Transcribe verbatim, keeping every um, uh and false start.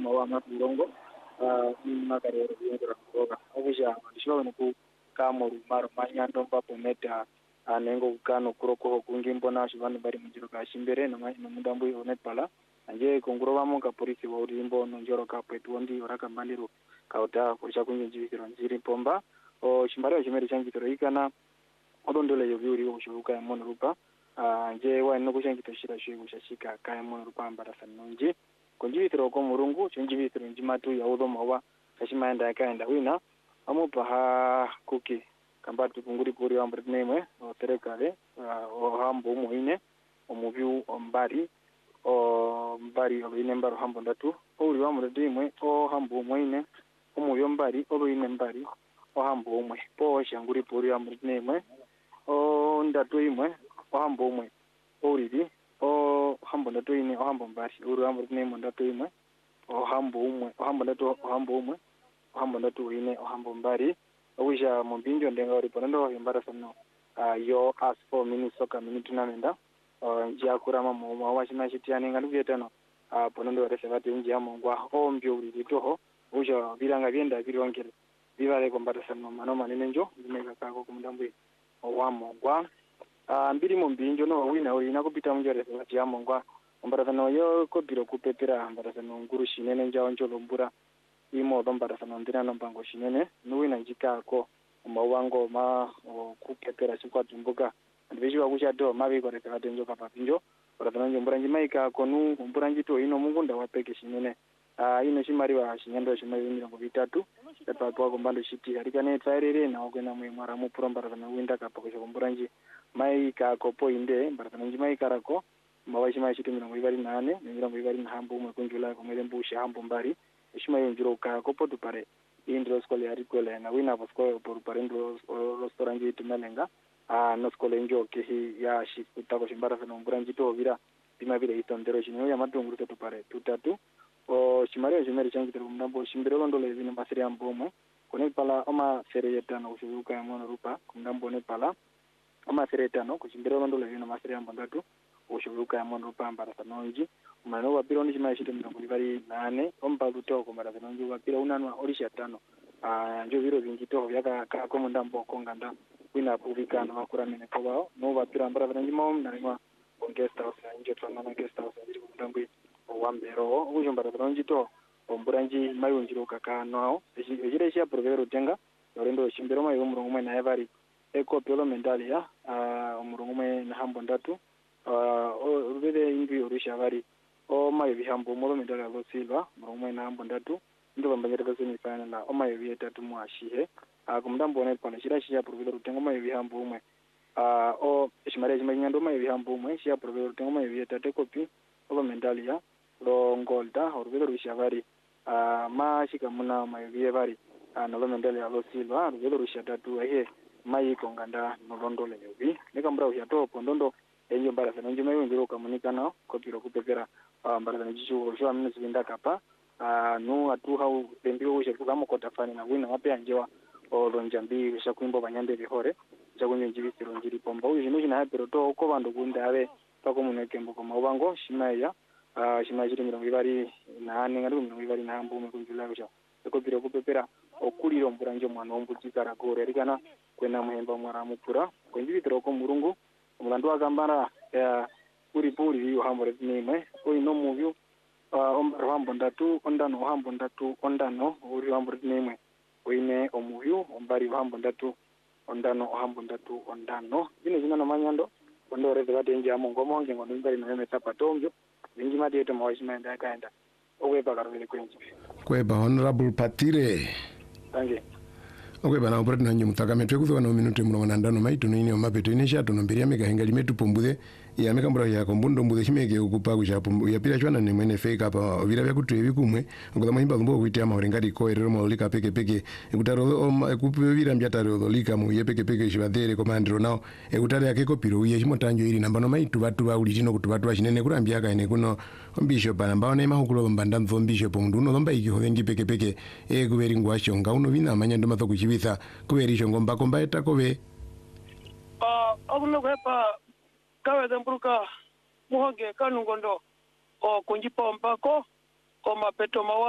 mawa mafurongo makarero yengera kuroga obusha ndishobora nuku kamoru maro manyando papo meta anengo kano kuroko kungimbo na shibanu bari mujiro kashimbere no mundambu onepala anje konguroba monka polisi wa urimbo no njoro kapetu ndi oraka mandiro kauta kusha kunjinjikiro nziri pomba o shimbare chimere chanjitoro ikana odondole yovyuri oshuka ya mono rupa anje wa no kushangito shira shwe kushashika kaya mono rupa ambara sanonje konjibitiro ko murungu chinjibitiro njimatu ya udo mawa kashimaenda yakaenda wina amupa ha kuki kambatu kunguri kuri ambara nemwe o terekale o hambo muine omuvyu ombari o mbari obine mbaro hambo ndatu uri wa muredimwe o hambo muine omuvyu mbari obine mbari o hambo umwe po shanguri puri amredimwe o ndatu imwe o hambo umwe oridi o hambo ndatu ine o hambo mbari uri wa muredimwe ndatu imwe o hambo umwe o hambo ndatu o hambo umwe o hambo ndatu ine o hambo mbari owisha mumbinjo ndenga uri pondo imbara sano yo ask for mini soccer mini tournament njia kurama mu washima chitiani ngandi kuyetano ponondo resevati njia mongwa ombyo uri toho uja biranga byenda birongere bibale kombata sano mano manene njo ndimeka kako kumndambwe owamongwa mbiri mu mbinjo no wina uri nakupita munjo resevati ya mongwa kombata sano yo kopiro kupepera kombata sano nguru shinene njao njo lombura imo kombata sano ndina nombango shinene nuwina njikako mawango ma kupepera sikwa tumbuka ndivishwa kuchato mabiko rekati njoka papinjo oratananje mburanji maika konu mburanji to ino mungunda wapeke shinene ah ino shimariwa shinyando shimari mirongo bitatu tapa kwa kombando shiti arikane tsairere na ogena mwe mwara mu prombara na winda kapako mburanji maika kopo inde mbaratananje maika rako mawashi mai shiti mirongo ibari nane mirongo ibari na hambo mwe kunjula ko mwele mbusha hambo mbari shima yonjiro ka kopo tupare indro skole arikole na wina bosko por parendo restaurant tumelenga a no skole njo ke ya shi kutako shimbara feno mburanji to vira bima vile itondero shino ya matunguru to pare tutatu o shimare jimere changi to mnambo shimbero ndo le vina basiri ambomo kone pala oma sereyeta no ushuka ya mono rupa kumnambo ne pala oma sereyeta no kushimbero ndo le vina basiri ambondatu ushuka ya mono rupa ambara tanonji umano wa piro ndishima shito mnambo bari nane omba lutoko mara tanonji wa piro unanwa orisha tano a njo viro vinjito yaka ka ko mndambo konganda wina publicano makura mene kobao no va pirambara vanjimo na ngwa guest house nje twana na guest house ndiri kundambwe wambero ujombara vanjito omburanji mayunjiro kaka no ejire sia provero tenga yorendo shimbero mayo murongo mwe na evari eko pelo mendalia a murongo mwe na hambo ndatu a rubede ingi orusha vari o mayo bihambo murongo mendalia lo silva murongo mwe na hambo ndatu ndo bambanyira kasini kana la o mayo bietatu mwashihe akumdambo ne pana shira shia provero rutengo mayo bihambo umwe ah o shimare shimanyando mayo bihambo umwe shia provero rutengo mayo bietate kopi oba mendalia lo ngolda orvero rushavari ah ma shika muna mayo bievari na lo mendalia lo silva orvero rushatatu ehe mai konganda no londole yobi nekambra ushato pondondo enyo barasa nje mayo ngiro kamunikana kopiro kupepera barasa njicho sho amene silinda kapa ah no atu hau tembio ushe kugamo kotafani na wina wape anjewa olonjambi shakwimbo banyande bihore jagunye njibitiro njiri pomba uyu no jina pero to ko bando gunda ave pako muneke mboko mabango shimaya ah shimaya jiri mirongo ibari nane ngari mirongo ibari na mbu mu kunjula bisha ko biro kupepera okuliro mburanje mwana ombukikara gore rikana kwena muhemba mwara mupura ko njibitiro ko murungu omulando agambara ya uri puri yo hamore nimwe ko ino muvyu ombaro hambo ndatu ondano hambo ndatu ondano uri hamore nimwe oine omuyu ombari hambo ndatu ondano hambo ndatu ondano bino jina no manyando ondo reze batenje amongo monge ngono mbari no meta patonjo bingi madieto mawashima nda kaenda okweba karwele kwenji kweba honorable Patire thank okweba na operate nanyo mutakame twekuzo na minute muno na ndano maito nini omapeto ine shato no mbiri ameka hengali metu pombude ya meka mbura ya kombundo mbude shimeke ukupa kushapo ya pira chwana ne mwene fake apa vira vya kutu ebikumwe ngoza mahimba ngombo kuitia mahorengati ko erero mo lika peke peke ekutaro ekupira mbyataro lika mu yepeke peke shibadhere komandiro nao ekutare yake kopiro uye shimotanjo iri namba no maitu batu ba ulitino kutu batu bashinene kurambia ka ene kuno ombisho bana mbaone mahukulo mbanda mvombisho pomundu no lomba iki hovengi peke peke ekuberi ngwasho ngauno vina amanyando matho kuchibitha kuberi shongo mbako mbaeta kobe ah abuno kwepa kawe demburuka muhoge kanungondo o kunjipomba ko ko mapeto mawa